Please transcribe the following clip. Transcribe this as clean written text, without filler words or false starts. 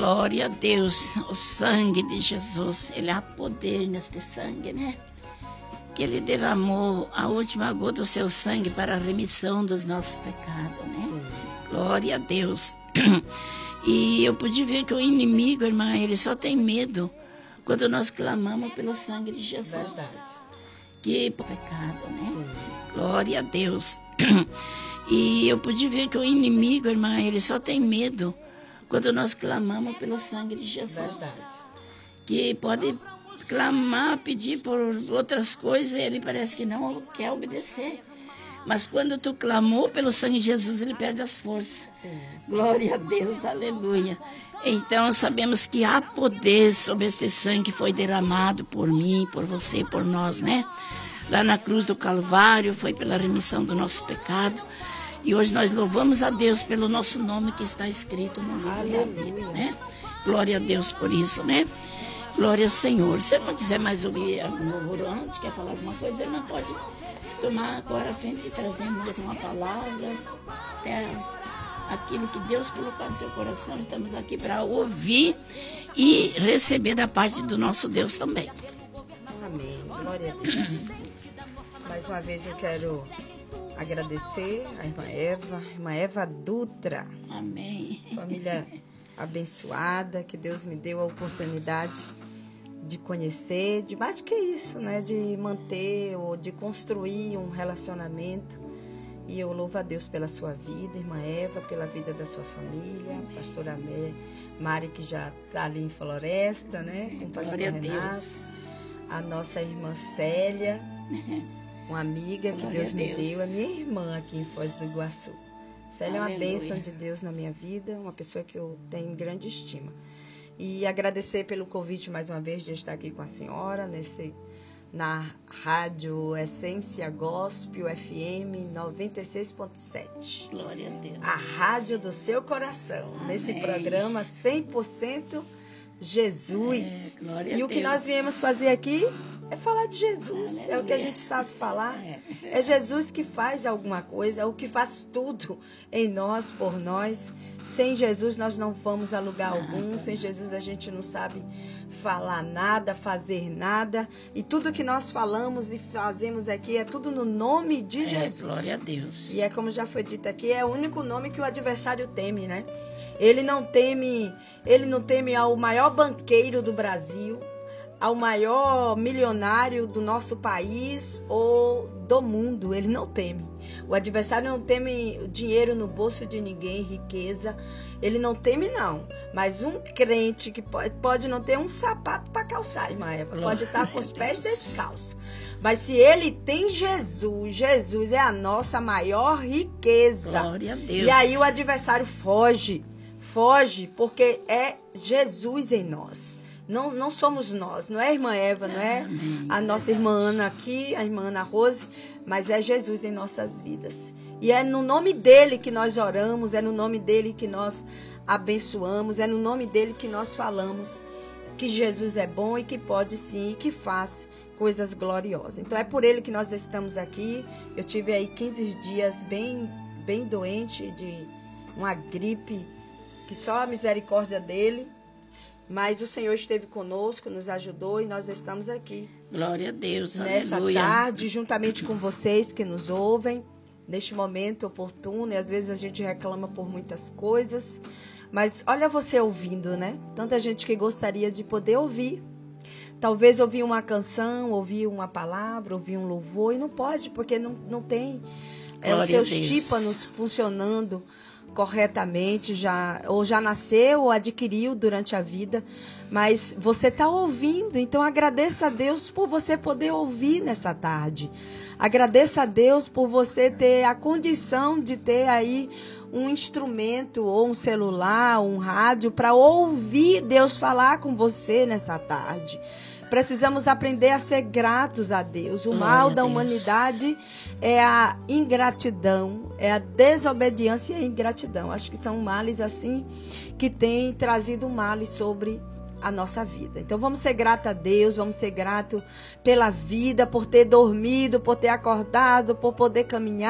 Glória a Deus, o sangue de Jesus, ele há poder neste sangue, né? Que ele derramou a última gota do seu sangue para a remissão dos nossos pecados, né? Sim. Glória a Deus. E eu pude ver que o inimigo, irmã, ele só tem medo quando nós clamamos pelo sangue de Jesus. Verdade. Que pecado, né? Sim. Glória a Deus. E eu pude ver que o inimigo, irmã, ele só tem medo quando nós clamamos pelo sangue de Jesus. Verdade. Que pode clamar, pedir por outras coisas, ele parece que não quer obedecer. Mas quando tu clamou pelo sangue de Jesus, ele perde as forças. Sim, sim. Glória a Deus, aleluia. Então sabemos que há poder sobre este sangue que foi derramado por mim, por você, por nós, né? Lá na cruz do Calvário, foi pela remissão do nosso pecado. E hoje nós louvamos a Deus pelo nosso nome que está escrito no livro da vida, né? Glória a Deus por isso, né? Glória ao Senhor. Se a irmã quiser mais ouvir algum louvor antes, quer falar alguma coisa, a irmã pode tomar agora a frente e trazer mesmo uma palavra, até aquilo que Deus colocou no seu coração. Estamos aqui para ouvir e receber da parte do nosso Deus também. Amém. Glória a Deus. Mais uma vez eu quero agradecer a irmã Eva Dutra. Amém. Família abençoada, que Deus me deu a oportunidade de conhecer, de mais que isso, né? De manter ou de construir um relacionamento. E eu louvo a Deus pela sua vida, irmã Eva, pela vida da sua família, pastora Mari, que já está ali em Floresta, né? Com o pastor Glória a Renato, Deus. a nossa irmã Célia, uma amiga que Glória Deus a me Deus. deu, a minha irmã aqui em Foz do Iguaçu. Célia é uma Aleluia. bênção de Deus na minha vida, uma pessoa que eu tenho grande estima. E agradecer pelo convite mais uma vez de estar aqui com a senhora na Rádio Essência Gospel FM 96.7. Glória a Deus. A rádio do seu coração. Amém. Nesse programa 100% Jesus. Glória a E o que Deus. nós viemos fazer aqui é falar de Jesus. Aleluia. É o que a gente sabe falar. É Jesus que faz alguma coisa, é o que faz tudo em nós, por nós. Sem Jesus nós não vamos a lugar algum. Sem Jesus a gente não sabe falar nada, fazer nada. E tudo que nós falamos e fazemos aqui é tudo no nome de Jesus. Glória a Deus. E é como já foi dito aqui, é o único nome que o adversário teme, né? Ele não teme ao maior banqueiro do Brasil, ao maior milionário do nosso país ou do mundo. Ele não teme. O adversário não teme o dinheiro no bolso de ninguém, riqueza. Ele não teme, não. Mas um crente que pode não ter um sapato para calçar, irmã Eva. Pode estar com os pés descalços. Mas se ele tem Jesus, Jesus é a nossa maior riqueza. Glória a Deus. E aí o adversário foge, porque é Jesus em nós. Não somos nós, não é a irmã Eva, não é a nossa irmã Ana aqui, a irmã Ana Rose, mas é Jesus em nossas vidas. E é no nome dele que nós oramos, é no nome dele que nós abençoamos, é no nome dele que nós falamos que Jesus é bom e que pode sim, e que faz coisas gloriosas. Então é por ele que nós estamos aqui. Eu tive aí 15 dias bem doente de uma gripe, que só a misericórdia dele. Mas o Senhor esteve conosco, nos ajudou e nós estamos aqui. Glória a Deus, nessa aleluia. tarde, juntamente com vocês que nos ouvem, neste momento oportuno. E às vezes a gente reclama por muitas coisas. Mas olha você ouvindo, né? Tanta gente que gostaria de poder ouvir. Talvez ouvir uma canção, ouvir uma palavra, ouvir um louvor. E não pode, porque não tem os seus tímpanos funcionando corretamente, já nasceu ou adquiriu durante a vida, mas você está ouvindo, então agradeça a Deus por você poder ouvir nessa tarde. Agradeça a Deus por você ter a condição de ter aí um instrumento ou um celular, um rádio para ouvir Deus falar com você nessa tarde. Precisamos aprender a ser gratos a Deus. O mal da humanidade é a ingratidão, é a desobediência e a ingratidão. Acho que são males assim que têm trazido males sobre a nossa vida. Então vamos ser gratos a Deus, vamos ser gratos pela vida, por ter dormido, por ter acordado, por poder caminhar.